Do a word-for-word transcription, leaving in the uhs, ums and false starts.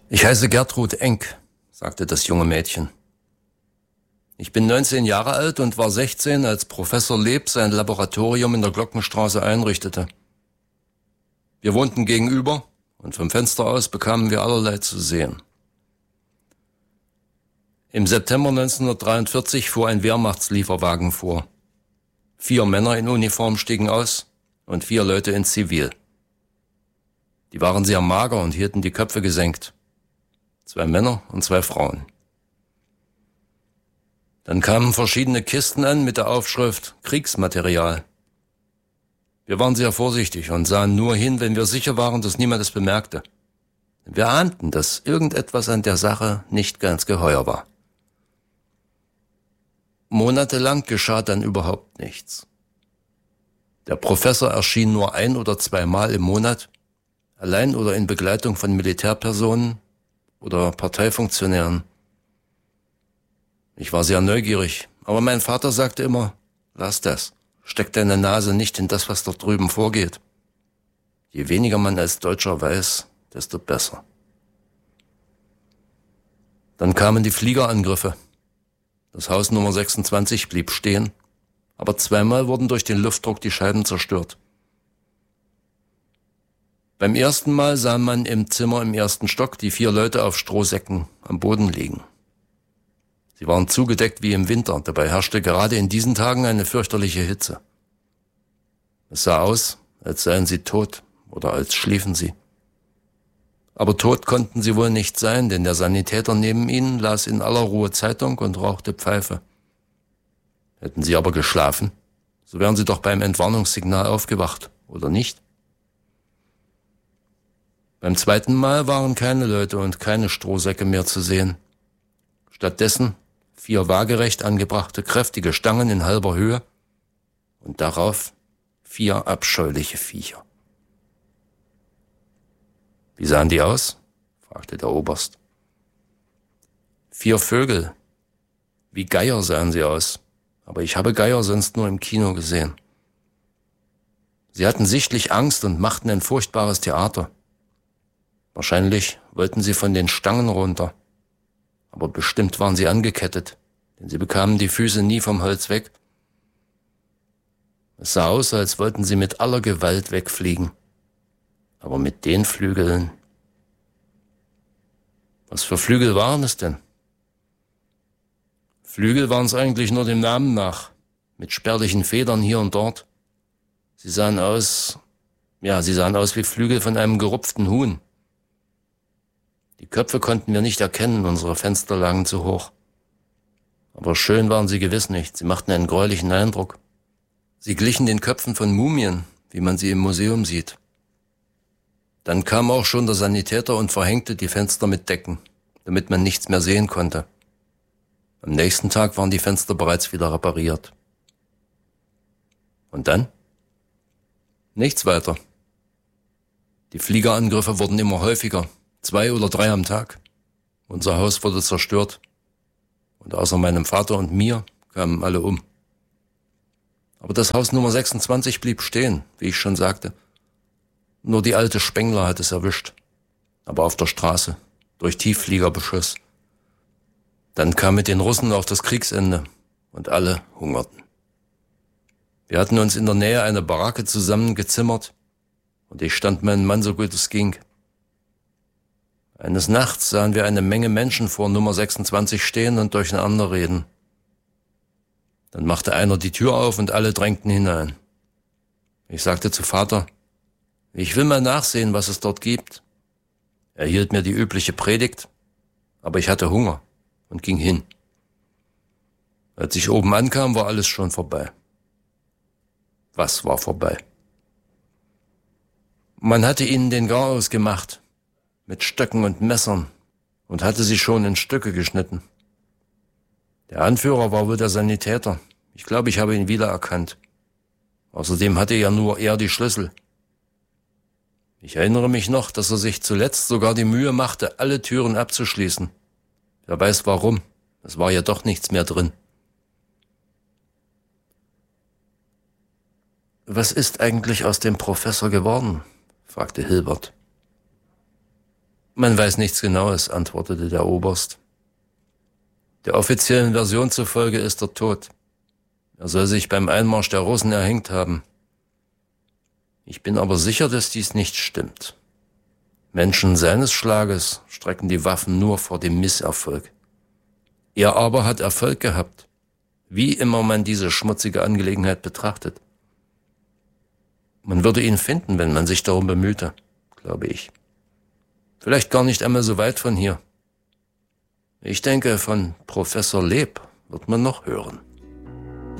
Ich heiße Gertrud Enck, sagte das junge Mädchen. Ich bin neunzehn Jahre alt und war sechzehn, als Professor Leb sein Laboratorium in der Glockenstraße einrichtete. Wir wohnten gegenüber und vom Fenster aus bekamen wir allerlei zu sehen. Im September neunzehnhundertdreiundvierzig fuhr ein Wehrmachtslieferwagen vor. Vier Männer in Uniform stiegen aus und vier Leute in Zivil. Die waren sehr mager und hielten die Köpfe gesenkt. Zwei Männer und zwei Frauen. Dann kamen verschiedene Kisten an mit der Aufschrift Kriegsmaterial. Wir waren sehr vorsichtig und sahen nur hin, wenn wir sicher waren, dass niemand es bemerkte. Wir ahnten, dass irgendetwas an der Sache nicht ganz geheuer war. Monatelang geschah dann überhaupt nichts. Der Professor erschien nur ein oder zweimal im Monat, allein oder in Begleitung von Militärpersonen oder Parteifunktionären. Ich war sehr neugierig, aber mein Vater sagte immer, lass das, steck deine Nase nicht in das, was dort drüben vorgeht. Je weniger man als Deutscher weiß, desto besser. Dann kamen die Fliegerangriffe. Das Haus Nummer sechsundzwanzig blieb stehen, aber zweimal wurden durch den Luftdruck die Scheiben zerstört. Beim ersten Mal sah man im Zimmer im ersten Stock die vier Leute auf Strohsäcken am Boden liegen. Sie waren zugedeckt wie im Winter, dabei herrschte gerade in diesen Tagen eine fürchterliche Hitze. Es sah aus, als seien sie tot oder als schliefen sie. Aber tot konnten sie wohl nicht sein, denn der Sanitäter neben ihnen las in aller Ruhe Zeitung und rauchte Pfeife. Hätten sie aber geschlafen, so wären sie doch beim Entwarnungssignal aufgewacht, oder nicht? Beim zweiten Mal waren keine Leute und keine Strohsäcke mehr zu sehen. Stattdessen vier waagerecht angebrachte kräftige Stangen in halber Höhe und darauf vier abscheuliche Viecher. Wie sahen die aus? Fragte der Oberst. Vier Vögel. Wie Geier sahen sie aus, aber ich habe Geier sonst nur im Kino gesehen. Sie hatten sichtlich Angst und machten ein furchtbares Theater. Wahrscheinlich wollten sie von den Stangen runter, aber bestimmt waren sie angekettet, denn sie bekamen die Füße nie vom Holz weg. Es sah aus, als wollten sie mit aller Gewalt wegfliegen, aber mit den Flügeln. Was für Flügel waren es denn? Flügel waren es eigentlich nur dem Namen nach, mit spärlichen Federn hier und dort. Sie sahen aus, ja, sie sahen aus wie Flügel von einem gerupften Huhn. Die Köpfe konnten wir nicht erkennen, unsere Fenster lagen zu hoch. Aber schön waren sie gewiss nicht, sie machten einen gräulichen Eindruck. Sie glichen den Köpfen von Mumien, wie man sie im Museum sieht. Dann kam auch schon der Sanitäter und verhängte die Fenster mit Decken, damit man nichts mehr sehen konnte. Am nächsten Tag waren die Fenster bereits wieder repariert. Und dann? Nichts weiter. Die Fliegerangriffe wurden immer häufiger. Zwei oder drei am Tag. Unser Haus wurde zerstört. Und außer meinem Vater und mir kamen alle um. Aber das Haus Nummer sechsundzwanzig blieb stehen, wie ich schon sagte. Nur die alte Spengler hat es erwischt. Aber auf der Straße, durch Tieffliegerbeschuss. Dann kam mit den Russen auch das Kriegsende und alle hungerten. Wir hatten uns in der Nähe eine Baracke zusammengezimmert und ich stand meinen Mann so gut es ging. Eines Nachts sahen wir eine Menge Menschen vor Nummer sechsundzwanzig stehen und durcheinander reden. Dann machte einer die Tür auf und alle drängten hinein. Ich sagte zu Vater, ich will mal nachsehen, was es dort gibt. Er hielt mir die übliche Predigt, aber ich hatte Hunger und ging hin. Als ich oben ankam, war alles schon vorbei. Was war vorbei? Man hatte ihnen den Garaus gemacht, mit Stöcken und Messern, und hatte sie schon in Stücke geschnitten. Der Anführer war wohl der Sanitäter. Ich glaube, ich habe ihn wiedererkannt. Außerdem hatte ja nur er die Schlüssel. Ich erinnere mich noch, dass er sich zuletzt sogar die Mühe machte, alle Türen abzuschließen. Wer weiß warum. Es war ja doch nichts mehr drin. Was ist eigentlich aus dem Professor geworden? Fragte Hilbert. Man weiß nichts Genaues, antwortete der Oberst. Der offiziellen Version zufolge ist er tot. Er soll sich beim Einmarsch der Russen erhängt haben. Ich bin aber sicher, dass dies nicht stimmt. Menschen seines Schlages strecken die Waffen nur vor dem Misserfolg. Er aber hat Erfolg gehabt, wie immer man diese schmutzige Angelegenheit betrachtet. Man würde ihn finden, wenn man sich darum bemühte, glaube ich. Vielleicht gar nicht einmal so weit von hier. Ich denke, von Professor Leeb wird man noch hören.